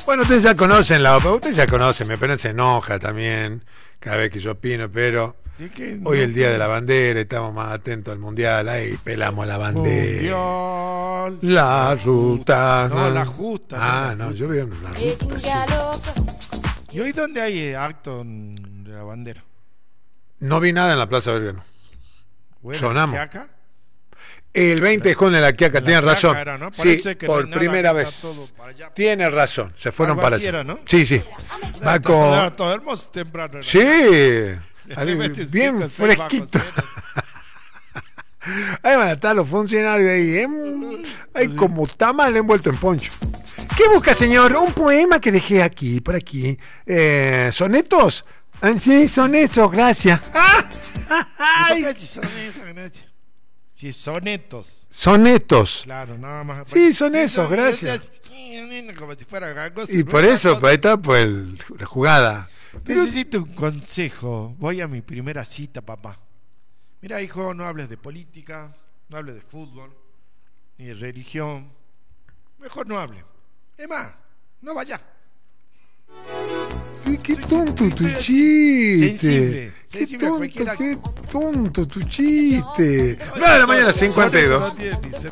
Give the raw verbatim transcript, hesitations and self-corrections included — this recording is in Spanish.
Bueno, ustedes ya conocen la ópera, ustedes ya conocen, me parece se enoja también cada vez que yo opino, pero hoy es el día de la bandera, estamos más atentos al mundial, ahí pelamos la bandera. Mundial. La ruta. No, la justa. Ah, no, yo veo la ruta. Sí. ¿Y hoy dónde hay acto de la bandera? No vi nada en la Plaza Belgrano. Bueno, Sonamos. ¿qué acá? El veinte de junio en la Quiaca, tiene razón. Era, ¿no? Sí, que por no primera nada, vez. allá. Tiene razón, se fueron Algo para así allá. era, ¿no? Sí, sí. Va Era con... Era todo hermoso temprano. Sí, veinticinco, bien seis fresquito. Ahí van a estar los funcionarios ahí, ¿eh? Hay como tamal envuelto en poncho. ¿Qué busca, señor? Un poema que dejé aquí, por aquí. Eh, ¿Sonetos? Ah, sí, son esos, gracias. ¡Ah! ¿Y por qué son esos, gracias? Sí, sonetos. Sonetos. Claro, nada más. Sí, son sí, esos, son, gracias. Como si fuera algo, Y por eso, pues ahí está pues, el, la jugada. Pero... Necesito un consejo. Voy a mi primera cita, papá. Mira, hijo, no hables de política, no hables de fútbol, ni de religión. Mejor no hable. Es más, no vaya. Qué, qué tonto tu chiste. Sensible. Qué Sensible a tonto, cualquiera. qué tonto tu chiste. nueve de la mañana, cincuenta y dos.